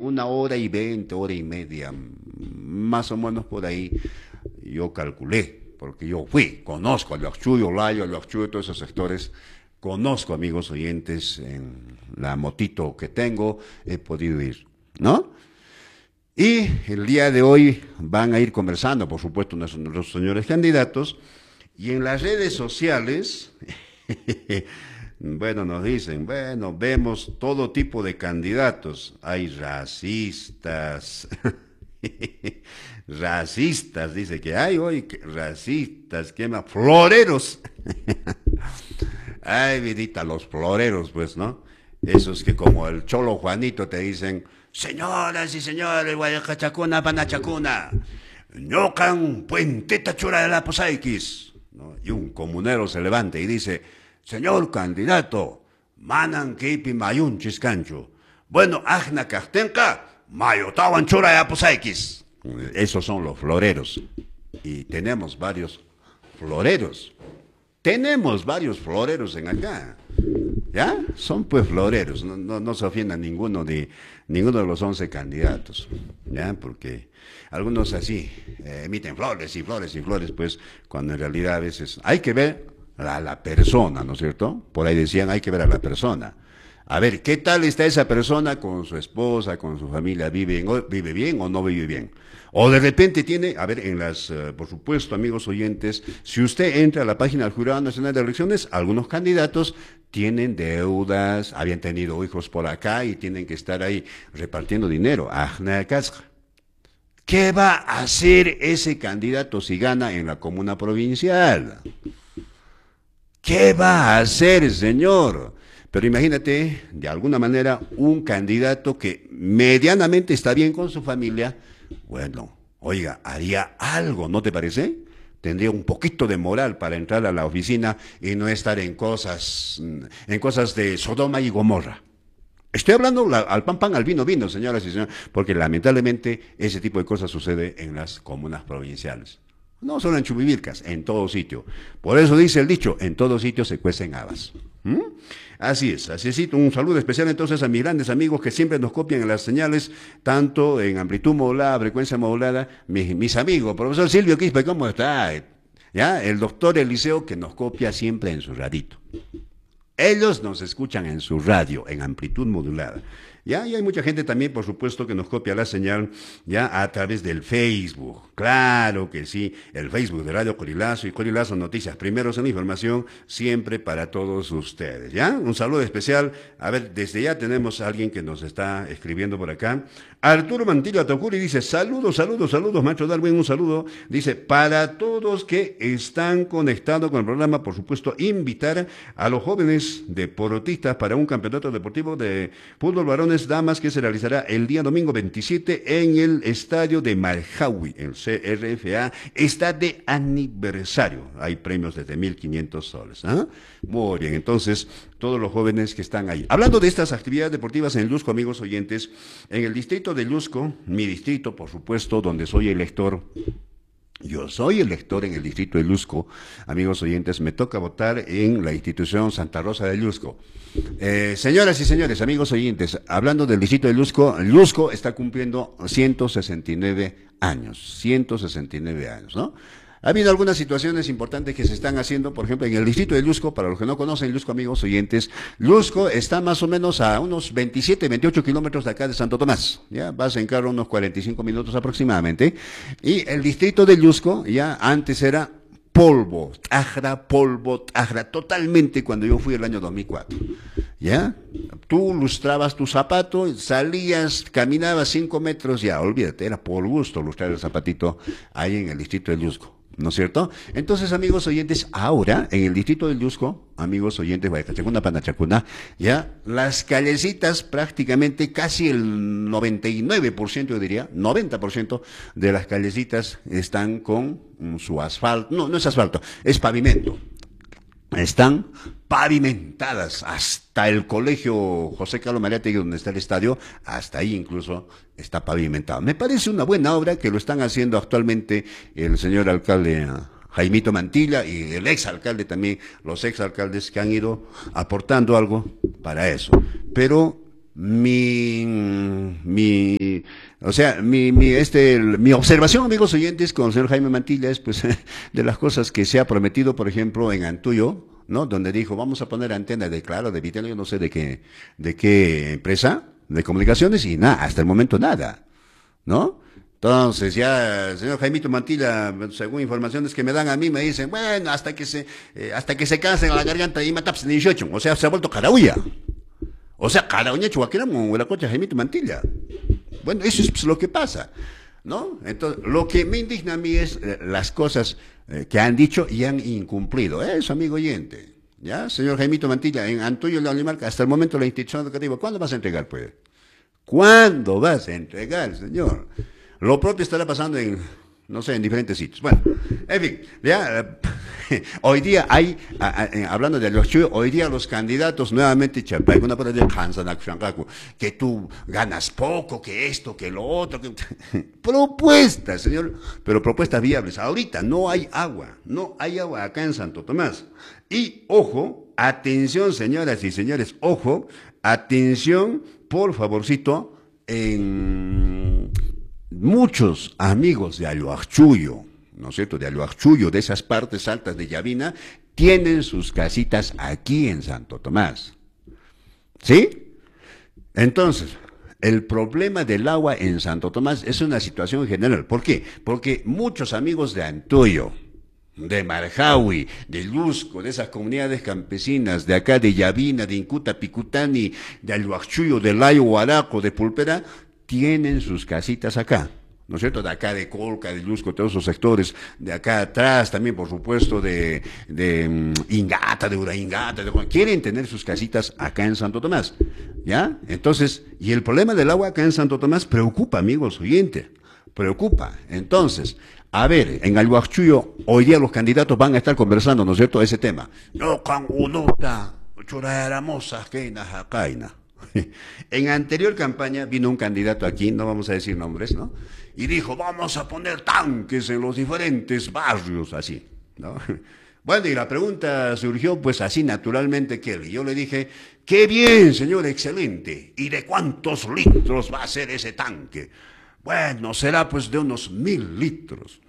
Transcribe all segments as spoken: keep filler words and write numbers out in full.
una hora y veinte, hora y media, más o menos por ahí, yo calculé, porque yo fui, conozco a Llacchuy, Olayo, Llacchuy, todos esos sectores, conozco amigos oyentes en la motito que tengo, he podido ir, ¿no? Y el día de hoy van a ir conversando, por supuesto, nuestros, nuestros señores candidatos, y en las redes sociales, bueno, nos dicen, bueno, vemos todo tipo de candidatos, hay racistas, racistas, dice que hay hoy, que- racistas, ¿qué más? Floreros. Ay, vidita, los floreros, pues, ¿no? Esos que como el cholo Juanito te dicen, señoras y señores, Guayacachacuna, Panachacuna, ñocan puenteta chura de la Posaikis, ¿no? Y un comunero se levanta y dice, señor candidato, manan kipi mayun chiscancho, bueno, ajna cartenca, mayotawan chura de la Posaikis. Esos son los floreros. Y tenemos varios floreros. Tenemos varios floreros en acá. ¿Ya? Son pues floreros, no, no, no se ofenda ninguno de, ninguno de los once candidatos, ¿ya? Porque algunos así eh, emiten flores y flores y flores, pues, cuando en realidad a veces hay que ver a la persona, ¿no es cierto? Por ahí decían, hay que ver a la persona. A ver, ¿qué tal está esa persona con su esposa, con su familia? ¿Vive, en- vive bien o no vive bien? O de repente tiene, a ver, en las, eh, por supuesto, amigos oyentes, si usted entra a la página del Jurado Nacional de Elecciones, algunos candidatos tienen deudas, habían tenido hijos por acá y tienen que estar ahí repartiendo dinero. Ajna casca. ¿Qué va a hacer ese candidato si gana en la comuna provincial? ¿Qué va a hacer, señor? Pero imagínate, de alguna manera, un candidato que medianamente está bien con su familia, bueno, oiga, haría algo, ¿no te parece? Tendría un poquito de moral para entrar a la oficina y no estar en cosas, mm, en cosas de Sodoma y Gomorra. Estoy hablando la- al pan pan, al vino vino, señoras y señores, porque lamentablemente ese tipo de cosas sucede en las comunas provinciales. No solo en Chubivilcas, en todo sitio. Por eso dice el dicho, en todo sitio se cuecen habas. ¿Mm? Así es, así es. Un saludo especial entonces a mis grandes amigos que siempre nos copian en las señales, tanto en amplitud modulada, frecuencia modulada, mis, mis amigos, profesor Silvio Quispe, ¿cómo está? ¿Ya? El doctor Eliseo que nos copia siempre en su radito. Ellos nos escuchan en su radio, en amplitud modulada. Ya, y hay mucha gente también, por supuesto, que nos copia la señal ya a través del Facebook. Claro que sí, el Facebook de Radio Corilazo y Corilazo Noticias, primeros en la información, siempre para todos ustedes. ¿Ya? Un saludo especial. A ver, desde ya tenemos a alguien que nos está escribiendo por acá. Arturo Mantilla Tocuri dice, saludos, saludos, saludos, Macho Darwin, un saludo. Dice, para todos que están conectados con el programa, por supuesto, invitar a los jóvenes deportistas para un campeonato deportivo de fútbol varones damas que se realizará el día domingo veintisiete en el estadio de Maljaui, el C R F A, está de aniversario. Hay premios desde mil quinientos soles. ¿Ah? Muy bien, entonces, todos los jóvenes que están ahí. Hablando de estas actividades deportivas en el Lusco, amigos oyentes, en el distrito de Lusco, mi distrito, por supuesto, donde soy elector. Yo soy elector en el distrito de Lusco, amigos oyentes, me toca votar en la institución Santa Rosa de Lusco. Eh, señoras y señores, amigos oyentes, hablando del distrito de Lusco, Lusco está cumpliendo ciento sesenta y nueve años, ciento sesenta y nueve años, ¿no? Ha habido algunas situaciones importantes que se están haciendo, por ejemplo, en el distrito de Lusco, para los que no conocen Lusco, amigos oyentes, Lusco está más o menos a unos veintisiete, veintiocho kilómetros de acá de Santo Tomás, ya vas en carro unos cuarenta y cinco minutos aproximadamente, y el distrito de Lusco ya antes era polvo, tajra, polvo, tajra, totalmente cuando yo fui el año dos mil cuatro, ¿ya? Tú lustrabas tu zapato, salías, caminabas cinco metros, ya, olvídate, era por gusto lustrar el zapatito ahí en el distrito de Lusco. ¿No es cierto? Entonces, amigos oyentes, ahora, en el distrito del Lusco, amigos oyentes, Guayacachacuna, Panachacuna, ya, las callecitas prácticamente, casi el noventa y nueve por ciento, yo diría, noventa por ciento de las callecitas están con mm, su asfalto, no, no es asfalto, es pavimento. Están pavimentadas hasta el colegio José Carlos Mariátegui, donde está el estadio, hasta ahí incluso está pavimentado. Me parece una buena obra que lo están haciendo actualmente el señor alcalde eh, Jaimito Mantilla y el exalcalde también, los exalcaldes que han ido aportando algo para eso. Pero mi, mi mi, o sea, mi, mi, este, el- mi observación, amigos oyentes, con el señor Jaime Mantilla es, pues, de las cosas que se ha prometido, por ejemplo, en Antuyo, ¿no? Donde dijo, vamos a poner antena de, claro, de Vitel, yo no sé de qué, de qué empresa de comunicaciones, y nada, hasta el momento nada, ¿no? Entonces ya, el señor Jaimito Mantilla, según informaciones que me dan a mí, me dicen, bueno, hasta que se, eh, hasta que se cansen a la garganta y mataps dieciocho, o sea, se ha vuelto caraulla. O sea, carauña chuaquiramo, la cocha Jaimito Mantilla. Bueno, eso es pues, lo que pasa, ¿no? Entonces, lo que me indigna a mí es eh, las cosas eh, que han dicho y han incumplido. Eso, amigo oyente. ¿Ya? Señor Jaimito Mantilla, en Antonio de Olimarca, hasta el momento la institución educativa, ¿cuándo vas a entregar, pues? ¿Cuándo vas a entregar, señor? Lo propio estará pasando en, no sé, en diferentes sitios. Bueno, en fin, ya, eh, hoy día hay, a- a- eh, hablando de los chuyos, hoy día los candidatos nuevamente, chapay, una parte de Hansanak Shangaku, que tú ganas poco, que esto, que lo otro, que... propuestas, señor, pero propuestas viables. Ahorita no hay agua, no hay agua acá en Santo Tomás. Y ojo, atención, señoras y señores, ojo, atención, por favorcito, en muchos amigos de Ayoachullo, ¿no es cierto?, de Ayoachullo, de esas partes altas de Yavina, tienen sus casitas aquí en Santo Tomás. ¿Sí? Entonces, el problema del agua en Santo Tomás es una situación general. ¿Por qué? Porque muchos amigos de Antoyo, de Marjawi, de Lusco, de esas comunidades campesinas, de acá de Yavina, de Incuta, Picutani, de Aluachuyo, de Layo, Huaraco, de Pulpera, tienen sus casitas acá, ¿no es cierto? De acá de Colca, de Lusco, todos esos sectores, de acá atrás también, por supuesto, de, de um, Ingata, de Uraingata, de, quieren tener sus casitas acá en Santo Tomás, ¿ya? Entonces, y el problema del agua acá en Santo Tomás preocupa, amigos oyentes, preocupa. Entonces, a ver, en Aluachuyo, hoy día los candidatos van a estar conversando, ¿no es cierto?, ese tema. No, con Unuta, churaeramosa, keina, jacaina. En anterior campaña vino un candidato aquí, no vamos a decir nombres, ¿no? Y dijo, vamos a poner tanques en los diferentes barrios, así, ¿no? Bueno, y la pregunta surgió pues así naturalmente, Kelly. Yo le dije, qué bien, señor, excelente. ¿Y de cuántos litros va a ser ese tanque? Bueno, será pues de unos mil litros.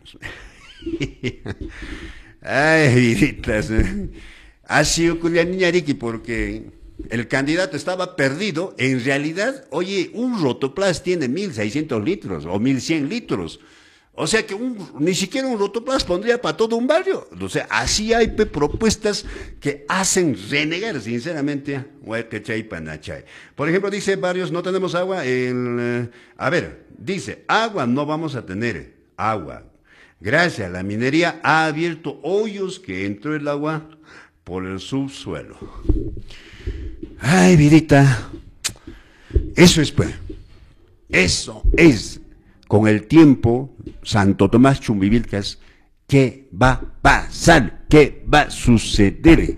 Ay, viditas. Ha sido Culianiñariqui porque el candidato estaba perdido. En realidad, oye, un Rotoplas tiene mil seiscientos litros o mil cien litros. O sea que un, ni siquiera un Rotoplas pondría para todo un barrio. O sea, así hay pe, propuestas que hacen renegar, sinceramente, Huaycachay, Panachay. Por ejemplo, dice varios, no tenemos agua. El, eh, a ver, dice, agua no vamos a tener. Agua. Gracias a la minería ha abierto hoyos que entró el agua por el subsuelo. Ay, vidita. Eso es, pues. Eso es. Con el tiempo, Santo Tomás Chumbivilcas, ¿qué va a pasar? ¿Qué va a suceder?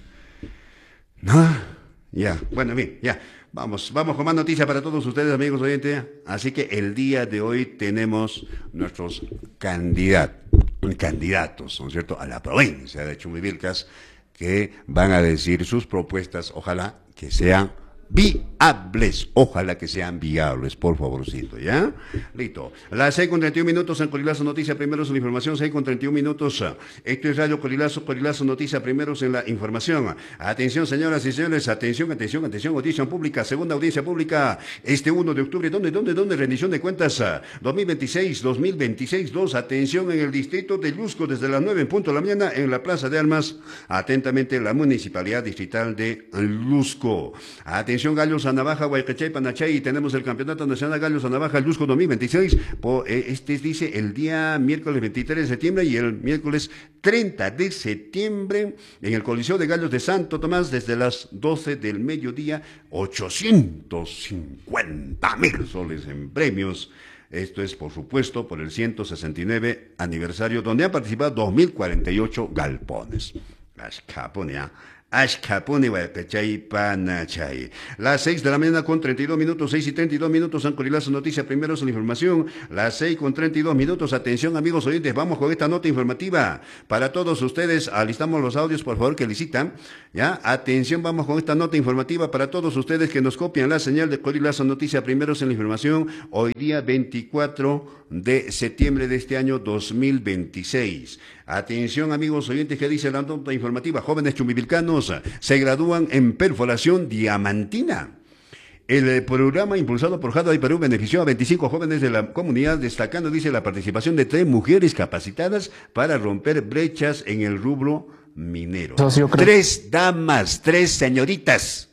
¿No? Ya, bueno, bien, ya. Vamos, vamos con más noticias para todos ustedes, amigos oyentes. Así que el día de hoy tenemos nuestros candidatos, candidatos, ¿no es cierto?, a la provincia de Chumbivilcas, que van a decir sus propuestas, ojalá que sean viables, ojalá que sean viables, por favorcito, ¿ya? Listo. Las seis con treinta y un minutos en Corilazo Noticia Primeros en la Información, seis con treinta y un minutos. Esto es Radio Corilazo, Corilazo Noticia Primeros en la Información. Atención, señoras y señores, atención, atención, atención, audiencia pública, segunda audiencia pública, este uno de octubre, ¿dónde, dónde, dónde? Rendición de cuentas dos mil veintiséis, dos mil veintiséis, dos, atención en el distrito de Lusco, desde las nueve en punto de la mañana, en la Plaza de Armas, atentamente la Municipalidad Distrital de Lusco. Atención, Gallos a Navaja, Huaycachay, Panachay, y tenemos el Campeonato Nacional Gallos a Navaja, Lusco dos mil veintiséis, por, eh, este dice el día miércoles veintitrés de septiembre y el miércoles treinta de septiembre en el Coliseo de Gallos de Santo Tomás, desde las doce del mediodía, ochocientos cincuenta mil soles en premios. Esto es, por supuesto, por el ciento sesenta y nueve aniversario, donde han participado dos mil cuarenta y ocho galpones. Las capones, Ashkapuni Huaypechay Panachay. Las seis de la mañana con treinta y dos minutos, seis y treinta y dos minutos, Ancorilazo Noticia, primeros en la información. Las seis con treinta y dos minutos, atención amigos oyentes, vamos con esta nota informativa. Para todos ustedes, alistamos los audios, por favor, que licitan. ¿Ya? Atención, vamos con esta nota informativa para todos ustedes que nos copian la señal de Ancorilazo Noticia, primeros en la información. Hoy día veinticuatro de septiembre de este año dos mil veintiséis. Atención amigos oyentes, que dice la nota informativa. Jóvenes chumbivilcanos se gradúan en perforación diamantina. El programa impulsado por Hadway Perú benefició a veinticinco jóvenes de la comunidad, destacando, dice, la participación de tres mujeres capacitadas para romper brechas en el rubro minero. Tres damas, tres señoritas.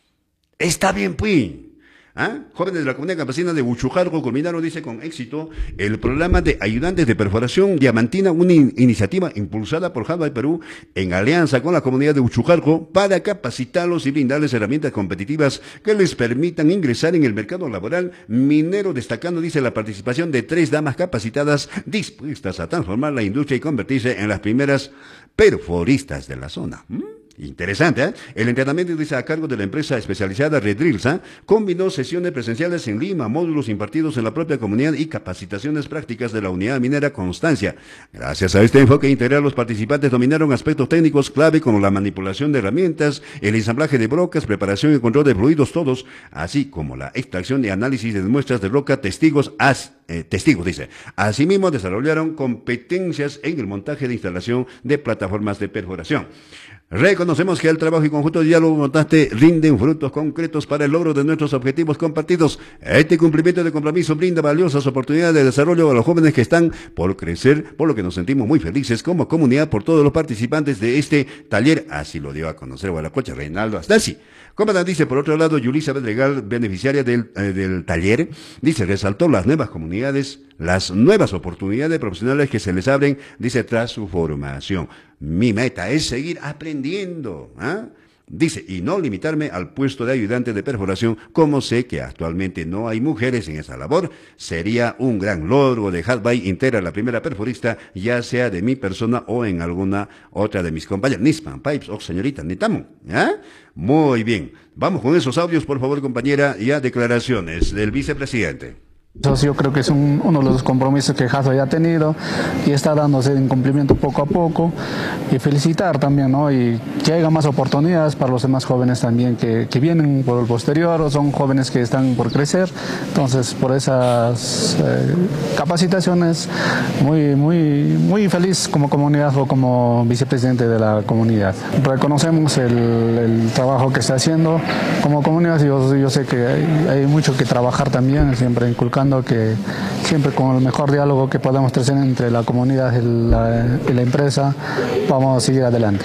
Está bien, pues. ¿Ah? Jóvenes de la comunidad campesina de Uchucarco culminaron, dice, con éxito el programa de ayudantes de perforación diamantina, una in iniciativa impulsada por Hadway Perú en alianza con la comunidad de Uchucarco para capacitarlos y brindarles herramientas competitivas que les permitan ingresar en el mercado laboral minero, destacando, dice, la participación de tres damas capacitadas dispuestas a transformar la industria y convertirse en las primeras perforistas de la zona. ¿Mm? Interesante, ¿eh? El entrenamiento, dice, a cargo de la empresa especializada Redrilsa, combinó sesiones presenciales en Lima, módulos impartidos en la propia comunidad y capacitaciones prácticas de la unidad minera Constancia. Gracias a este enfoque integral, los participantes dominaron aspectos técnicos clave como la manipulación de herramientas, el ensamblaje de brocas, preparación y control de fluidos todos, así como la extracción y análisis de muestras de roca, testigos, as, eh, testigos, dice. Asimismo, desarrollaron competencias en el montaje de instalación de plataformas de perforación. Reconocemos que el trabajo y conjunto de diálogo constante rinden frutos concretos para el logro de nuestros objetivos compartidos. Este cumplimiento de compromiso brinda valiosas oportunidades de desarrollo a los jóvenes que están por crecer, por lo que nos sentimos muy felices como comunidad por todos los participantes de este taller. Así lo dio a conocer Gualacocha Reinaldo Astasi. Como dice, por otro lado, Yulisa Bedregal, beneficiaria del, eh, del taller, dice, resaltó las nuevas comunidades, las nuevas oportunidades profesionales que se les abren, dice, tras su formación. Mi meta es seguir aprendiendo, ¿ah? Dice, y no limitarme al puesto de ayudante de perforación, como sé que actualmente no hay mujeres en esa labor. Sería un gran logro de Hadway integra la primera perforista, ya sea de mi persona o en alguna otra de mis compañeras. Nisman Pipes o señorita Nitamo, ¿ah? Muy bien. Vamos con esos audios, por favor, compañera, y a declaraciones del vicepresidente. Yo creo que es un, uno de los compromisos que Hadway ha tenido y está dándose en cumplimiento poco a poco, y felicitar también, ¿no? Y que haya más oportunidades para los demás jóvenes también que, que vienen por el posterior, o son jóvenes que están por crecer. Entonces, por esas eh, capacitaciones, muy, muy, muy feliz como comunidad o como vicepresidente de la comunidad. Reconocemos el, el trabajo que está haciendo como comunidad. Yo, yo sé que hay, hay mucho que trabajar también, siempre inculcando que siempre con el mejor diálogo que podamos tener entre la comunidad y la, y la empresa, vamos a seguir adelante.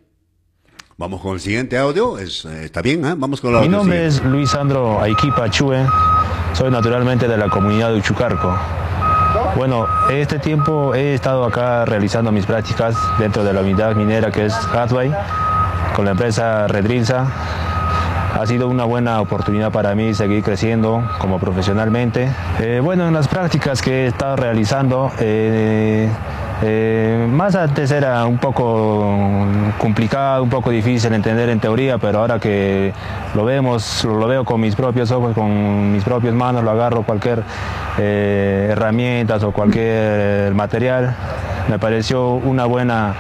Vamos con el siguiente audio, es, está bien, ¿eh? Vamos con la Mi nombre siguiente. es Luis Sandro Aiquipa Chue, soy naturalmente de la comunidad de Uchucarco. Bueno, este tiempo he estado acá realizando mis prácticas dentro de la unidad minera que es Hadway, con la empresa Redrilsa. Ha sido una buena oportunidad para mí seguir creciendo como profesionalmente. Eh, bueno, en las prácticas que he estado realizando, eh, eh, más antes era un poco complicado, un poco difícil entender en teoría, pero ahora que lo vemos, lo, lo veo con mis propios ojos, con mis propias manos, lo agarro cualquier eh, herramientas o cualquier material, me pareció una buena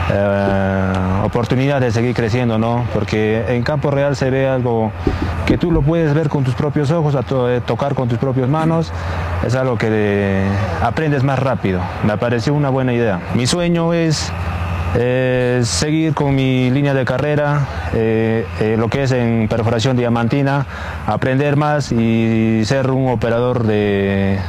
Eh, oportunidad de seguir creciendo, ¿no? Porque en campo real se ve algo que tú lo puedes ver con tus propios ojos, a to tocar con tus propias manos, es algo que de, aprendes más rápido. Me pareció una buena idea. Mi sueño es eh, seguir con mi línea de carrera, eh, eh, lo que es en perforación diamantina, aprender más y ser un operador de,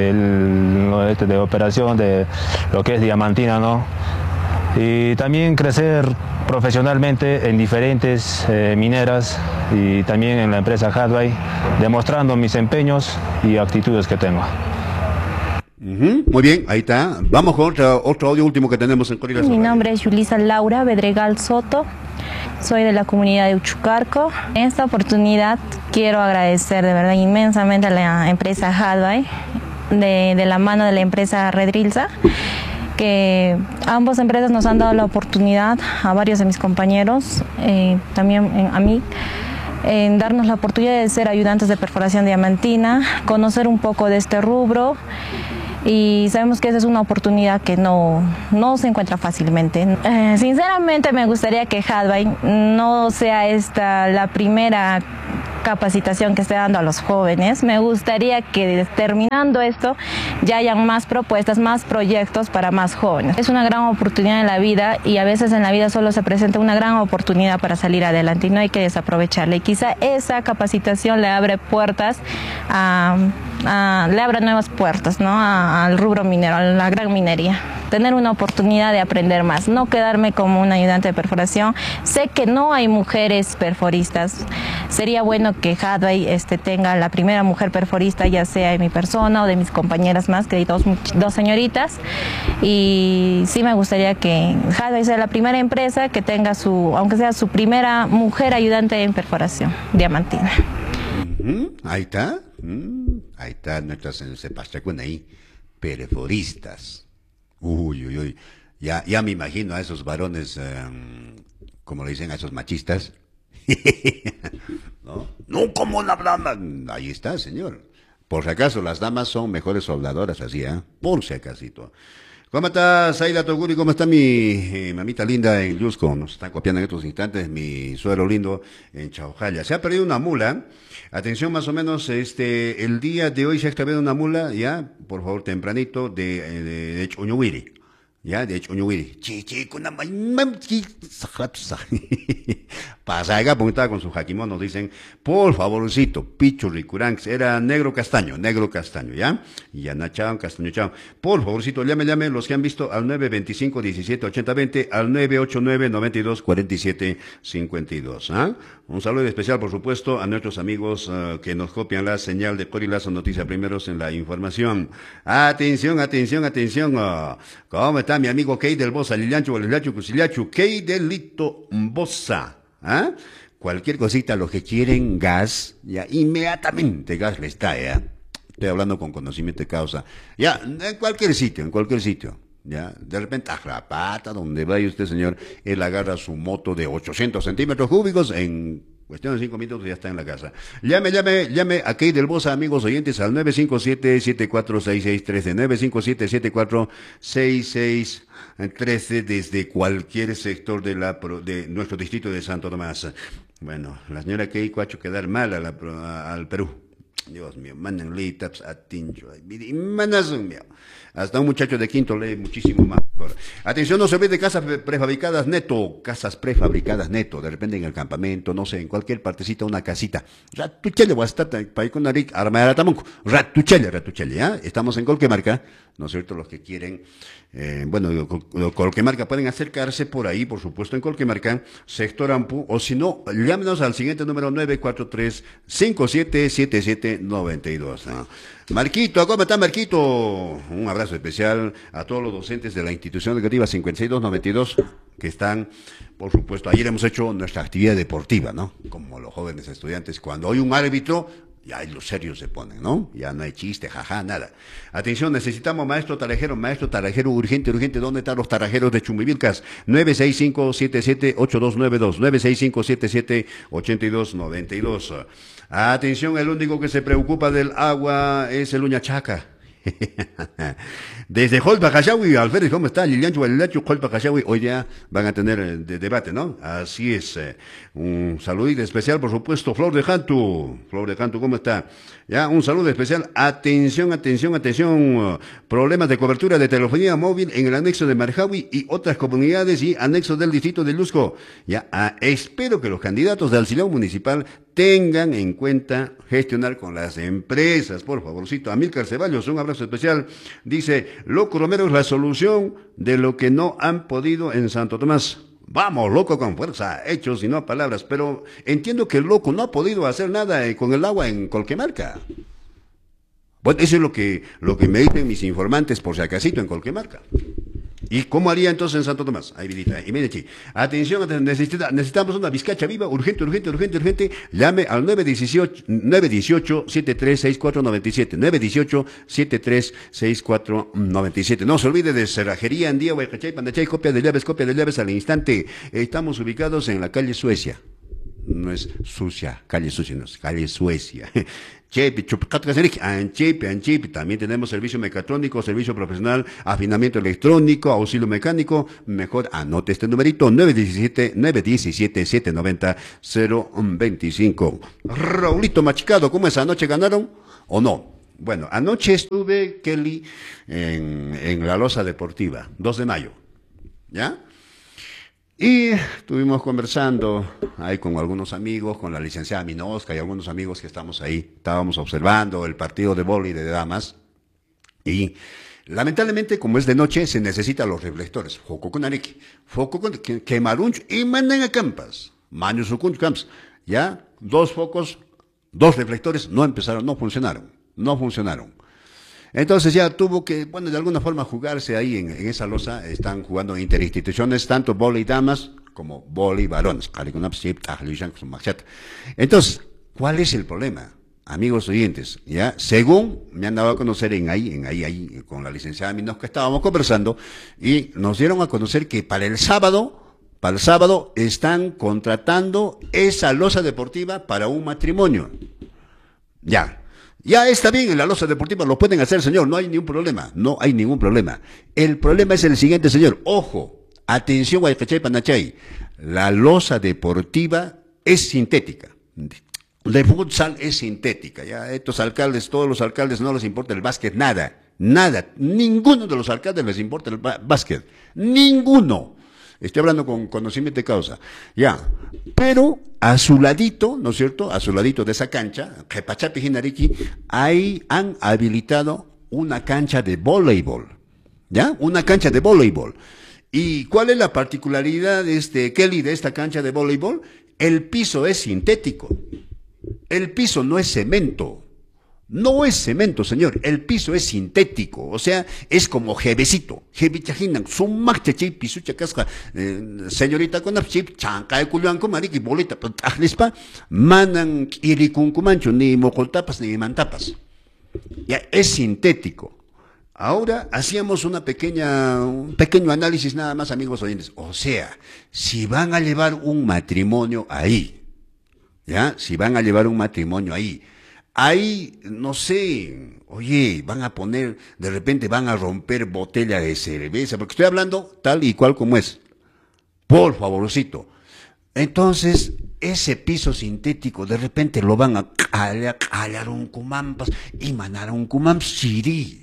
el, de operación de lo que es diamantina, ¿no? Y también crecer profesionalmente en diferentes eh, mineras y también en la empresa Hadway, demostrando mis empeños y actitudes que tengo. Uh-huh. Muy bien, ahí está. Vamos con otro, otro audio último que tenemos en Ancorilazo. Mi nombre es Yulisa Laura Bedregal Soto, soy de la comunidad de Uchucarco. En esta oportunidad quiero agradecer de verdad inmensamente a la empresa Hadway, de, de la mano de la empresa Redrilsa, que ambas empresas nos han dado la oportunidad, a varios de mis compañeros, eh, también eh, a mí, en darnos la oportunidad de ser ayudantes de perforación diamantina, conocer un poco de este rubro, y sabemos que esa es una oportunidad que no, no se encuentra fácilmente. Eh, sinceramente me gustaría que Hadway no sea esta la primera capacitación que esté dando a los jóvenes. Me gustaría que terminando esto ya hayan más propuestas, más proyectos para más jóvenes. Es una gran oportunidad en la vida, y a veces en la vida solo se presenta una gran oportunidad para salir adelante y no hay que desaprovecharla. Y quizá esa capacitación le abre puertas, a, a, le abre nuevas puertas, ¿no? a, al rubro minero, a la gran minería. Tener una oportunidad de aprender más, no quedarme como un ayudante de perforación. Sé que no hay mujeres perforistas. Sería bueno que Hadway este, tenga la primera mujer perforista, ya sea de mi persona o de mis compañeras más, que hay dos, dos señoritas. Y sí me gustaría que Hadway sea la primera empresa que tenga su, aunque sea su primera mujer ayudante en perforación diamantina. Uh-huh. Ahí está. Mm. Ahí está nuestras Sepastacuna ahí, perforistas. Uy, uy, uy. Ya, ya me imagino a esos varones, um, como le dicen a esos machistas. ¿No? No como la dama. Ahí está, señor. Por si acaso, las damas son mejores soldadoras, así, ¿eh? Por si acasito. ¿Cómo está Zaida Toguri? ¿Cómo está mi eh, mamita linda en Yusco? Nos están copiando en estos instantes, mi suero lindo en Chaujalla. Se ha perdido una mula. Atención, más o menos, este, el día de hoy se ha extraviado una mula, ya, por favor, tempranito, de, de, de Chuñuwiri. Ya, de Chuñuwiri. Chichi, con una Pasaga, porque estaba con su jaquimón, nos dicen, por favorcito, Pichu Ricuranx, era negro castaño, negro castaño, ¿ya? Y Yanachao, castaño chao. Por favorcito, llame, llame, los que han visto al nueve veinticinco diecisiete ochenta veinte, al nueve ochenta y nueve noventa y dos cuarenta y siete cincuenta y dos, ¿ah? Un saludo especial, por supuesto, a nuestros amigos uh, que nos copian la señal de Corilazo Noticia Primeros en la información. Atención, atención, atención. Uh, ¿Cómo está mi amigo Key del Bosa? Liliancho, Liliancho, Cusillacho, Key del Lito Bosa. ¿Ah? Cualquier cosita, los que quieren gas, ya inmediatamente gas les da, ya. Estoy hablando con conocimiento de causa. Ya, en cualquier sitio, en cualquier sitio. Ya, de repente, a Rapata, donde vaya usted, señor, él agarra su moto de ochocientos centímetros cúbicos, en cuestión de cinco minutos ya está en la casa. Llame, llame, llame a Key del Bosa, amigos oyentes, al nueve cinco siete, siete cuatro seis seis uno tres, nueve cinco siete, siete cuatro seis seis trece, desde cualquier sector de la de nuestro distrito de Santo Tomás. Bueno, la señora Keiko ha hecho quedar mal a la, a, al Perú. Dios mío, mándenle taps a Tincho. Mío. Hasta un muchacho de quinto lee muchísimo más. Atención, no se olvide de casas prefabricadas neto. Casas prefabricadas neto. De repente en el campamento, no sé, en cualquier partecita, una casita. Ratuchele, voy a estar para con Naric, Armada Tamunco. Ratuchele, Ratuchele, ¿ya? Estamos en Colquemarca, ¿no es cierto? Los que quieren, eh, bueno, Colquemarca pueden acercarse por ahí, por supuesto, en Colquemarca, sector Ampu, o si no, llámenos al siguiente número nueve cuatro tres, cinco siete siete siete nueve dos. ¿No? Marquito, ¿cómo está Marquito? Un abrazo especial a todos los docentes de la institución educativa cincuenta y seis doscientos noventa y dos que están, por supuesto, ayer hemos hecho nuestra actividad deportiva, ¿no? Como los jóvenes estudiantes, cuando hay un árbitro, ya los serios se ponen, ¿no? Ya no hay chiste, jaja, nada. Atención, necesitamos maestro tarajero, maestro tarajero urgente, urgente. ¿Dónde están los tarajeros de Chumbivilcas? nueve seis cinco siete siete ocho dos nueve dos, nueve seis cinco siete siete ocho dos nueve dos. Atención, el único que se preocupa del agua es el Uñachaca. Desde Holpa Cachawi, Alfredo, ¿cómo está? Liliancho, Liliancho, Holpa Cachawi, hoy ya van a tener eh, de debate, ¿no? Así es. Eh, un saludito especial, por supuesto, Flor de Jantu. Flor de Jantu, ¿cómo está? Ya, un saludo especial. Atención, atención, atención. Uh, problemas de cobertura de telefonía móvil en el anexo de Marjawi y otras comunidades y anexos del distrito de Lusco. Ya, uh, espero que los candidatos de auxiliar municipal tengan en cuenta gestionar con las empresas, por favorcito. Amílcar Ceballos, un abrazo especial. Dice, Loco Romero es la solución de lo que no han podido en Santo Tomás. Vamos, loco, con fuerza, hechos y no palabras. Pero entiendo que el loco no ha podido hacer nada eh, con el agua en Colquemarca. Bueno, eso es lo que, lo que me dicen mis informantes por si acasito en Colquemarca. ¿Y cómo haría entonces en Santo Tomás? Ahí vidita, y mire, chi. Atención, necesita, necesitamos una vizcacha viva, urgente, urgente, urgente, urgente. Llame al nueve dieciocho, siete tres seis cuatro nueve siete. nueve dieciocho, siete tres seis cuatro nueve siete. No se olvide de Cerrajería Andía, Huaycachay, Pandachay, copia de llaves, copia de llaves al instante. Estamos ubicados en la calle Suecia. No es sucia, calle sucia, no es calle Suecia. Chepe, Anchepe, Anchepe, también tenemos servicio mecatrónico, servicio profesional, afinamiento electrónico, auxilio mecánico. Mejor anote este numerito, nueve diecisiete, nueve diecisiete, siete noventa, cero veinticinco. Raulito Machicado, ¿cómo es? ¿Anoche ganaron o no? Bueno, anoche estuve, Kelly, en, en la losa deportiva, dos de mayo, ¿ya? Y estuvimos conversando ahí con algunos amigos, con la licenciada Minosca y algunos amigos que estamos ahí. Estábamos observando el partido de vóley de damas. Y lamentablemente, como es de noche, se necesitan los reflectores. Foco con Ariki, foco con quemarunch y mandan a campas. Mañusucunch camps. Ya, dos focos, dos reflectores no empezaron, no funcionaron. No funcionaron. Entonces ya tuvo que, bueno, de alguna forma jugarse ahí en, en esa losa. Están jugando interinstituciones, tanto vóley damas como vóley varones. Entonces, ¿cuál es el problema? Amigos oyentes, ya, según me han dado a conocer en ahí, en ahí, ahí, con la licenciada Minosca, estábamos conversando, y nos dieron a conocer que para el sábado, para el sábado, están contratando esa losa deportiva para un matrimonio. Ya. Ya está bien, en la losa deportiva lo pueden hacer, señor, no hay ningún problema, no hay ningún problema. El problema es el siguiente, señor, ojo, atención, Huaycachay, Panachay, la losa deportiva es sintética, de futsal es sintética, ya, estos alcaldes, todos los alcaldes no les importa el básquet, nada, nada, ninguno de los alcaldes les importa el básquet, ninguno. Estoy hablando con conocimiento de causa. Ya. Pero a su ladito, ¿no es cierto? A su ladito de esa cancha, Jepachapi Jinariki, ahí han habilitado una cancha de voleibol. ¿Ya? Una cancha de voleibol. ¿Y cuál es la particularidad de este, Kelly, de esta cancha de voleibol? El piso es sintético. El piso no es cemento. No es cemento, señor, el piso es sintético, o sea, es como jebecito, jebichajinan, sumak chachip, pisucha casca, señorita con chip, chanca de culianco, mariki, bolita, tajlispa, manan iricuncumancho, ni mocoltapas, ni mantapas. Ya, es sintético. Ahora hacíamos una pequeña, un pequeño análisis nada más, amigos oyentes. O sea, si van a llevar un matrimonio ahí, ya, si van a llevar un matrimonio ahí, ahí, no sé, oye, van a poner, de repente van a romper botella de cerveza, porque estoy hablando tal y cual como es. Por favorcito. Entonces, ese piso sintético, de repente lo van a callar, callar un cumampas y mandar un cumam siri.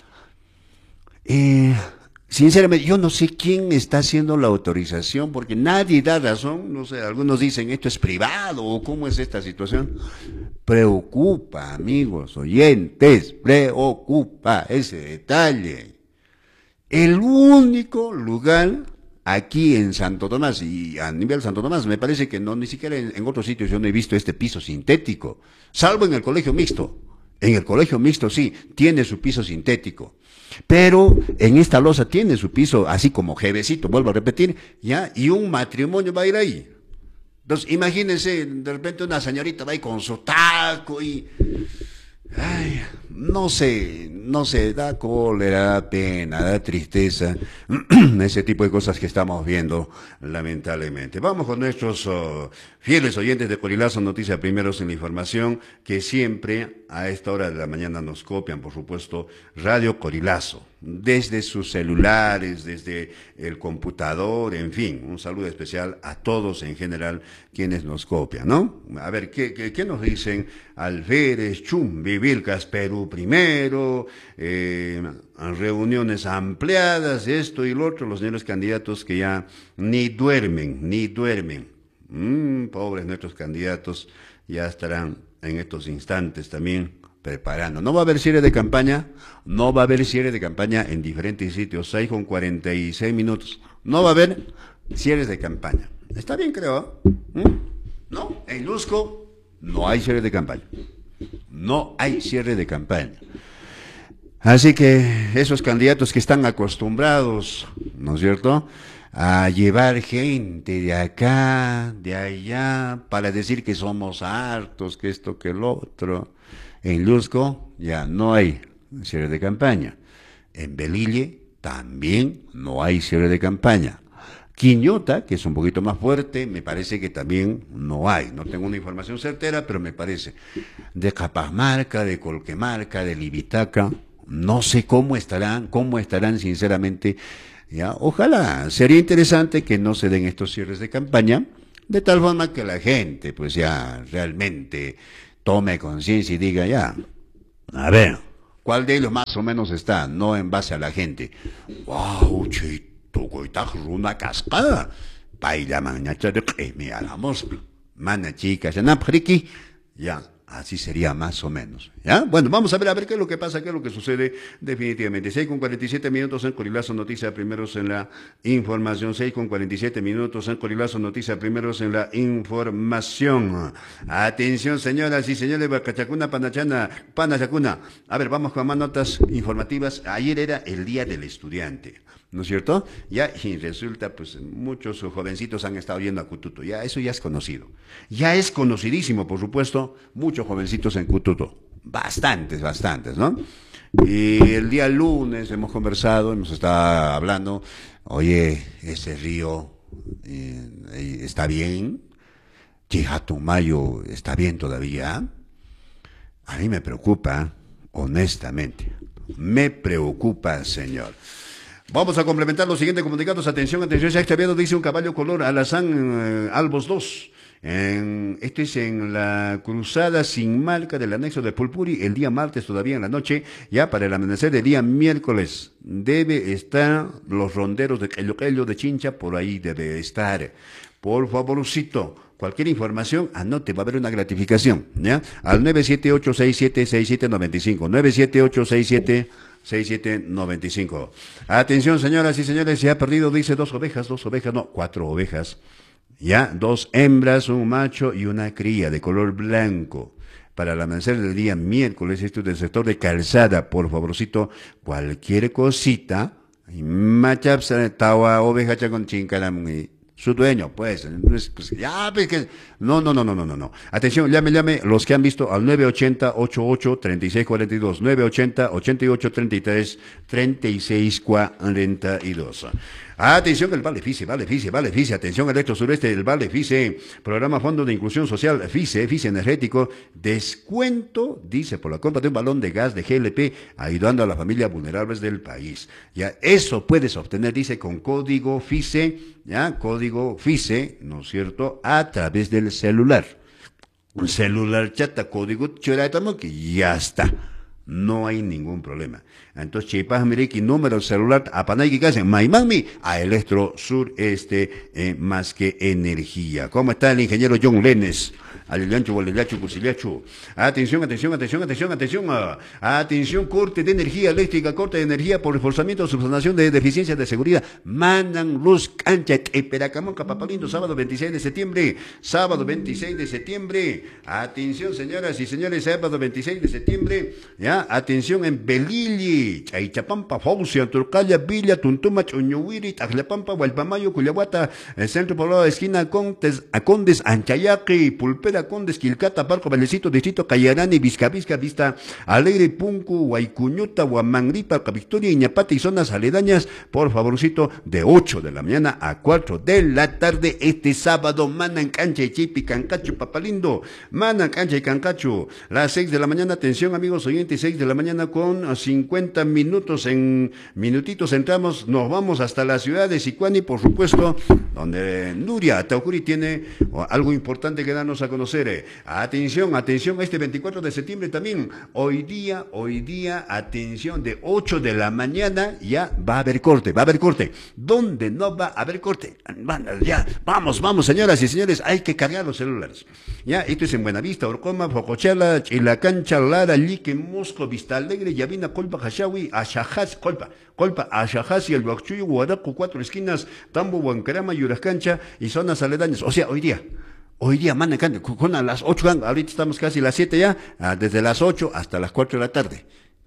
Eh, sinceramente, yo no sé quién está haciendo la autorización, porque nadie da razón, no sé, algunos dicen esto es privado, o cómo es esta situación. Preocupa, amigos oyentes, preocupa ese detalle. El único lugar aquí en Santo Tomás, y a nivel Santo Tomás, me parece que no, ni siquiera en, en otros sitios yo no he visto este piso sintético, salvo en el colegio mixto. En el colegio mixto sí, tiene su piso sintético, pero en esta losa tiene su piso así como jevecito, vuelvo a repetir, ya, y un matrimonio va a ir ahí. Entonces, imagínense, de repente una señorita va ahí con su taco y... Ay, no sé, no sé, da cólera, da pena, da tristeza, ese tipo de cosas que estamos viendo, lamentablemente. Vamos con nuestros uh, fieles oyentes de Corilazo Noticia Primeros en la Información, que siempre a esta hora de la mañana nos copian, por supuesto, Radio Corilazo, desde sus celulares, desde el computador, en fin, un saludo especial a todos en general quienes nos copian, ¿no? A ver, ¿qué, qué, qué nos dicen? Alférez, Chumbi, Vilcas, Perú primero, eh, reuniones ampliadas, esto y lo otro, los señores candidatos que ya ni duermen, ni duermen. Mm, pobres nuestros candidatos, ya estarán en estos instantes también preparando. No va a haber cierre de campaña, no va a haber cierre de campaña en diferentes sitios, seis con cuarenta y seis minutos. No va a haber cierres de campaña. Está bien, creo. ¿Mm? No, en Lusco no hay cierre de campaña. No hay cierre de campaña. Así que esos candidatos que están acostumbrados, ¿no es cierto?, a llevar gente de acá, de allá, para decir que somos hartos, que esto, que el otro. En Luzco ya no hay cierre de campaña. En Belille también no hay cierre de campaña. Quiñota, que es un poquito más fuerte, me parece que también no hay. No tengo una información certera, pero me parece. De Capamarca, de Colquemarca, de Libitaca, no sé cómo estarán, cómo estarán sinceramente. ¿Ya? Ojalá, sería interesante que no se den estos cierres de campaña, de tal forma que la gente pues ya realmente tome conciencia y diga ya, a ver, ¿cuál de ellos más o menos está? No en base a la gente. ¡Wow, chito, coitajo, una cascada! Baila mañana de me alamos, mana chica, ya na friki, ya. Así sería más o menos, ¿ya? Bueno, vamos a ver, a ver qué es lo que pasa, qué es lo que sucede definitivamente. seis con cuarenta y siete minutos en Corilazo, noticia primeros en la información. seis con cuarenta y siete minutos en Corilazo, noticia primeros en la información. Atención, señoras y señores, Bacachacuna, Panachana, Panachacuna. A ver, vamos con más notas informativas. Ayer era el Día del Estudiante, ¿no es cierto? Ya, y resulta, pues, muchos jovencitos han estado yendo a Cututo. Ya, eso ya es conocido. Ya es conocidísimo, por supuesto, muchos jovencitos en Cututo. Bastantes, bastantes, ¿no? Y el día lunes hemos conversado, hemos estado hablando, oye, ese río eh, está bien, Chijatumayo está bien todavía. A mí me preocupa, honestamente, me preocupa, señor. Vamos a complementar los siguientes comunicados. Atención, atención, ya está viendo, dice un caballo color Alazán eh, Albos dos. En, esto es en la cruzada sin marca del anexo de Pulpuri, el día martes todavía en la noche, ya para el amanecer del día miércoles. Debe estar los ronderos de Quello de Chincha, por ahí debe estar. Por favorcito, cualquier información, anote, va a haber una gratificación, ¿ya? Al nueve siete ocho seis siete seis siete nueve cinco, nueve siete ocho seis siete seis siete nueve cinco. Atención, señoras y señores, se ha perdido, dice, dos ovejas, dos ovejas, no, cuatro ovejas. Ya, dos hembras, un macho y una cría de color blanco. Para el amanecer del día miércoles, esto es del sector de Calzada, por favorcito, cualquier cosita, machaps, tawa, oveja, chacon, chincalam, su dueño, pues, pues ya, pues que, no, no, no, no, no, no, no. Atención, llame, llame, los que han visto al nueve ochenta, ochenta y ocho, treinta y seis cuarenta y dos, nueve ochenta, ochenta y ocho, treinta y tres, treinta y seis cuarenta y dos. Atención, el Vale FICE, Vale FICE, Vale FICE, atención, Electro Sureste, el Vale FICE, Programa Fondo de Inclusión Social, FICE, FICE Energético, descuento, dice, por la compra de un balón de gas de G L P, ayudando a las familias vulnerables del país. Ya, eso puedes obtener, dice, con código FICE, ya, código FICE, ¿no es cierto?, a través del celular. Un celular chata, código choratamo, que ya está. No hay ningún problema. Entonces, chipas, miriki, número celular, apanay que hacen, maimami, a Electro Sureste, eh, más que energía. ¿Cómo está el ingeniero John Lenes? Alilancho, Bolelacho, Cusilacho. Atención, atención, atención, atención, atención. Uh, atención, corte de energía eléctrica, corte de energía por reforzamiento o subsanación de deficiencias de seguridad. Mandan luz cancha, Eperacamonca, Papalindo, sábado veintiséis de septiembre. Sábado veintiséis de septiembre. Atención, señoras y señores, sábado veintiséis de septiembre. Ya, atención en Belilli, Chaichapampa, Faucia, Turcalla, Villa, Tuntuma, Uñuwiri, Tajlapampa, Hualpamayo, Cuyahuata, el centro poblado de esquina Condes, Condes, Anchayaqui, Pulpera, Condes, Quilcata, Parco, Valecito, Distrito, Cayarani, Vizcavisca, Vista Alegre, Puncu, Huaycuñuta, Huamangripa, Victoria, Iñapata y zonas aledañas, por favorcito, de ocho de la mañana a cuatro de la tarde, este sábado, Manan, Cancha y Chipi, Cancacho, Papalindo, Manan, Cancha y Cancacho, las seis de la mañana, atención amigos oyentes, seis de la mañana con cincuenta minutos, en minutitos entramos, nos vamos hasta la ciudad de Sicuani, por supuesto, donde Nuria Taucuri tiene algo importante que darnos a conocer. Atención, atención, este veinticuatro de septiembre también, hoy día, hoy día, atención, de ocho de la mañana ya va a haber corte, va a haber corte. ¿Dónde no va a haber corte? Ya, vamos, vamos, señoras y señores, hay que cargar los celulares. Ya, esto es en Buenavista, Orcoma, Focochala, Chilacancha, Lara, Lique, Mosco, Vista Alegre, Yavina, Colpa, Hashawi, Ashahaz, Colpa, Colpa, Ashahaz y el Huachuyo, Guaracu, cuatro esquinas, Tambo, Huancarama, Yurascancha y zonas aledañas. O sea, hoy día. Hoy día, man, con a las ocho, ahorita estamos casi a las siete ya, desde las ocho hasta las cuatro de la tarde.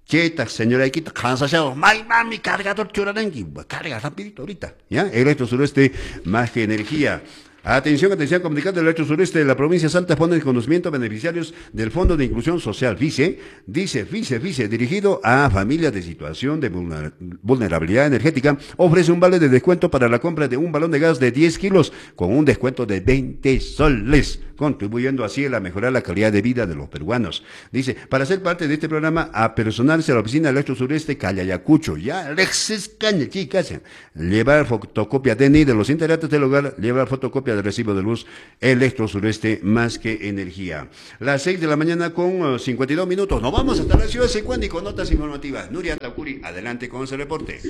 Cheta, señora Iquita, cansado, may mami, cargador churarenqui, carga rapidito ahorita, ¿ya? Electro Sureste, más que energía. Atención, atención, comunicante del Electro Sureste de la provincia de Salta pone en conocimiento a beneficiarios del Fondo de Inclusión Social, FICE, dice FICE, FICE, dirigido a familias de situación de vulnerabilidad energética, ofrece un vale de descuento para la compra de un balón de gas de diez kilos con un descuento de veinte soles, contribuyendo así a mejorar la calidad de vida de los peruanos. Dice, para ser parte de este programa, apersonarse a la oficina del Electro Sureste, Callayacucho, ya, Alexis Caña, chicas, llevar fotocopia D N I de los integrantes del hogar, llevar fotocopia de recibo de luz, Electro Sureste, más que energía. Las seis de la mañana con uh, cincuenta y dos minutos. Nos vamos hasta la ciudad de Sicuani con notas informativas. Nuria Taucuri, adelante con ese reporte.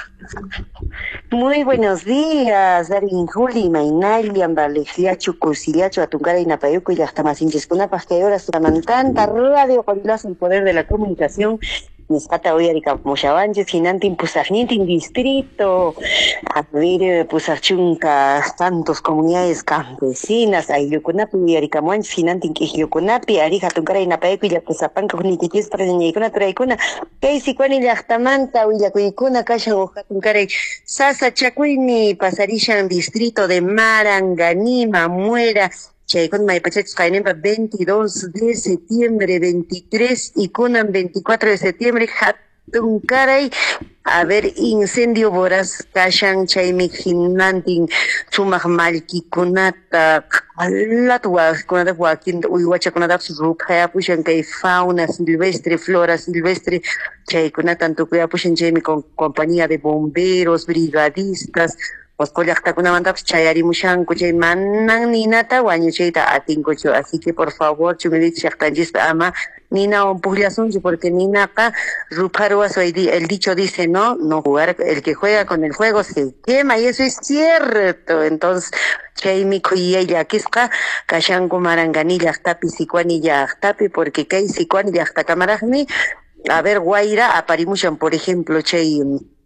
Muy buenos días, Darwin Juli, Mainali, Ambalexia, Chucusillacho, Atuncara y Napayuco y hasta Masinchescunapas, que ahora suman tanta radio con el poder de la comunicación. Niscata hoy arica Mochavanches, Hinantin Pusajnintin distrito, a ver Pusachunca, tantos comunidades campesinas, Ayucunapi y Aricamuanches, Hinantin Quijiocunapi, Arija Tunkara y Napaeco y la Pusapanca, Uniquitis para Niñaicuna, Traicuna, Keisicuni Yachtamanta, Huillacuicuna, Kashan Ojatunkara, Sasa Chacuini, Pasarishan distrito de Maranganima, Muera, Chaicón Maipachach Kainemba veintidós de septiembre, veintitrés y Kunan veinticuatro de septiembre, Hatunkaray, a ver, incendio voraz, Kashan Chaimik Hinantin, Chumach Malki Kunata, Alatwa, Kunata Joaquín, Uiwacha Kunata, Rupaya Pushan, que fauna silvestre, flora silvestre, Chaikunatan Tukuya Pushan Chaimi con compañía de bomberos, brigadistas, pues colecta con una banda chayari mushan kuchay manan ninata wañuchayta atinkuchu, así que por favor chumedit shaktanjis ama nina on pugliasunchi porque ninaka ruparuas el dicho dice no no jugar, el que juega con el juego se quema y eso es cierto. Entonces chaymi kuya yakisqa kashanku marangani llaqtapi Sicuani llaqtapi porque kay Sicuani llaqta kamaraqmi a ver guaira aparimushan por ejemplo chay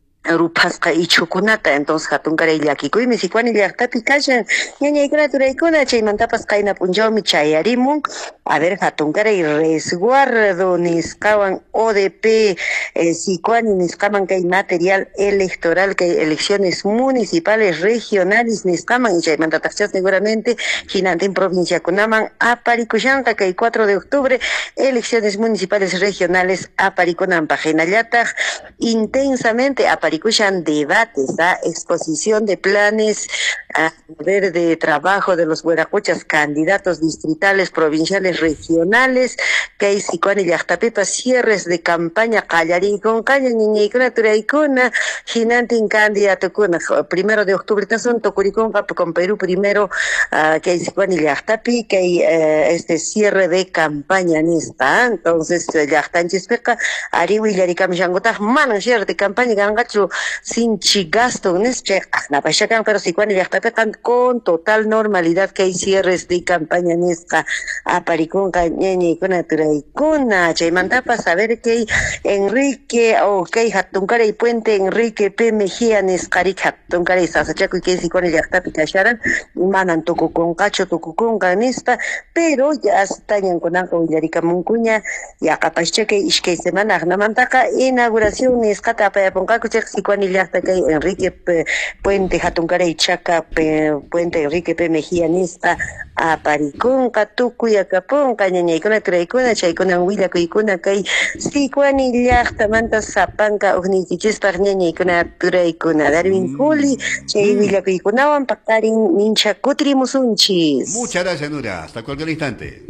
Rupasqa y Chucunata, entonces Hatunkara y Yakikuy, Misicuani y Artapi Kashan, Ñañaikuna Turaikuna, Chaymantapas Kaina Punjomi, Chayarimun, a ver Hatunkara y resguardo, Niscaban O D P, eh, Sicuani, Niscaman que hay material electoral, que hay elecciones municipales, regionales, Niscaman y Chaymantatachas seguramente, Jinantin provincia Kunaman, Aparicushanka, que hay cuatro de octubre, elecciones municipales regionales, Aparicunan, Pajenayata, intensamente, Aparicushan debates, ¿ah? Exposición de planes a ver de trabajo de los hueracuchas, candidatos distritales, provinciales, regionales, que hay Sicuani y Llaqtapipa, cierres de campaña, Callarín con Caña, Niñaicuna, Turaicuna, Jinantin candidato, primero de octubre, son Tocuricón, con Perú primero, uh, que hay Sicuani y Llaqtapi, que hay uh, este cierre de campaña en esta, ¿eh? Entonces, Llaqtanchispeca, Ariwi y Yaricam Yangotaj, manan cierre de campaña, Gangachu, sin chigasto, Nesche, Napachacan, pero Sicuani y Llaqtapi, con total normalidad que hay cierres de campaña en esta Aparicún, Cañeña y Cuna Turaicuna, Chaymantapas, a ver que hay Enrique, o que hay Hatunkara y Puente Enrique P. Mejía, Nescarik, Hatunkara y Sasachaco y que hay Sicuani y Llaqtapi, Cacharan, Manan Tucucón, Cacho, Tucucún, Ganista, pero ya están con Anco y Yaricamuncuña, y Acapacheque, Ishke Semana, Namantaca, inauguración, Nescata, Payaponcaco, Sicuani y Llaqtapi, Enrique Puente, Hatunkara y Chaca, Puente Enrique P. Mejía Nista, Aparicunca, Tucuyacapón, Ñañaicuna, Turaicuna, Chaicuna, Huila, Cuicuna, Cay, Sicuani, Llaqta, Manta, Zapanca, Ugnichichispar, Ñañaicuna, Turaicuna, Darwin Juli, Chay, Huila, Cuicuna, Wampakarin, Mincha, Cutrimusunchis. Muchas gracias, Nura. Hasta cualquier instante.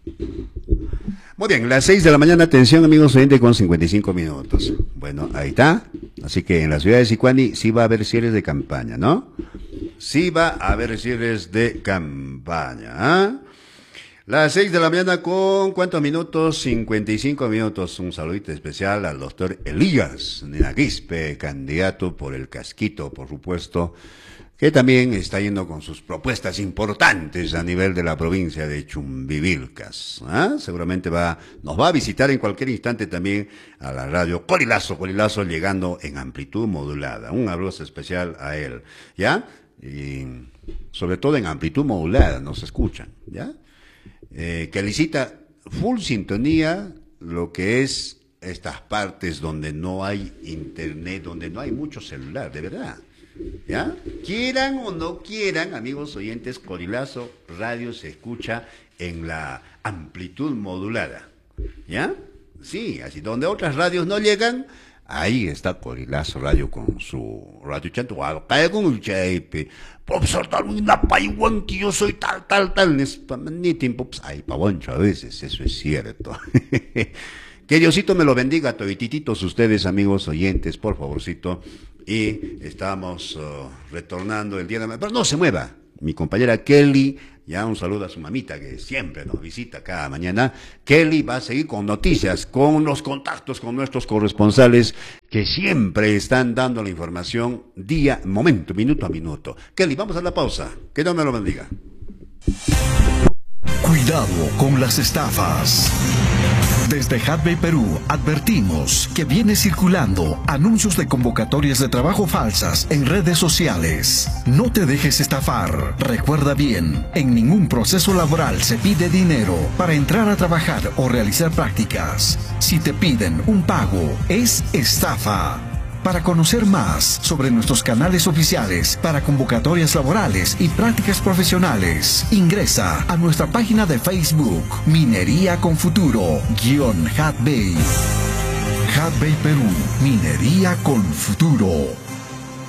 Muy bien, las seis de la mañana, atención amigos oyentes con cincuenta y cinco minutos. Bueno, ahí está. Así que en la ciudad de Sicuani sí va a haber cierres de campaña, ¿no? Sí va a haber cierres de campaña. ¿eh? Las seis de la mañana con ¿cuántos minutos? cincuenta y cinco minutos. Un saludito especial al doctor Elías Nenaguispe, candidato por el Casquito, por supuesto, que también está yendo con sus propuestas importantes a nivel de la provincia de Chumbivilcas. ¿eh? Seguramente va, nos va a visitar en cualquier instante también a la radio Colilazo, Colilazo llegando en amplitud modulada. Un abrazo especial a él, ¿ya? Y sobre todo en amplitud modulada nos escuchan, ¿ya? Eh, que licita full sintonía lo que es estas partes donde no hay internet, donde no hay mucho celular, de verdad. ¿Ya? Quieran o no quieran, amigos oyentes, Corilazo Radio se escucha en la amplitud modulada. ¿Ya? Sí, así donde otras radios no llegan, ahí está Corilazo Radio con su radio chanto. Profesor, tal una paiwan que yo soy tal, tal, tal. Ni tiempo, pues, ay, pavoncho a veces, eso es cierto. Que Diosito me lo bendiga a todititos ustedes, amigos oyentes, por favorcito. Y estamos uh, retornando el día de mañana. Pero no se mueva. Mi compañera Kelly, ya un saludo a su mamita que siempre nos visita cada mañana. Kelly va a seguir con noticias, con los contactos con nuestros corresponsales que siempre están dando la información día, momento, minuto a minuto. Kelly, vamos a la pausa. Que Dios me lo bendiga. Cuidado con las estafas. Desde Hatbay Perú advertimos que viene circulando anuncios de convocatorias de trabajo falsas en redes sociales. No te dejes estafar. Recuerda bien, en ningún proceso laboral se pide dinero para entrar a trabajar o realizar prácticas. Si te piden un pago, es estafa. Para conocer más sobre nuestros canales oficiales para convocatorias laborales y prácticas profesionales, ingresa a nuestra página de Facebook, Minería con Futuro, guión Hatbay. Hatbay Perú, Minería con Futuro.